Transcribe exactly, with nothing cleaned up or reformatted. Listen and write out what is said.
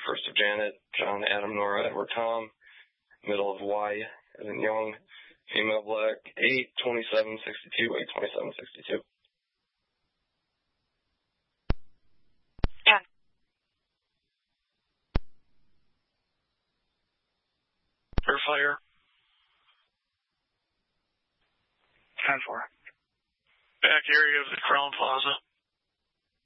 first of Janet, John, Adam, Nora, Edward, Tom, middle of Y, as in young, female black, eight twenty-seven sixty-two, eight twenty-seven sixty-two. Yeah. Verifier. ten four. Back area of the Crown Plaza.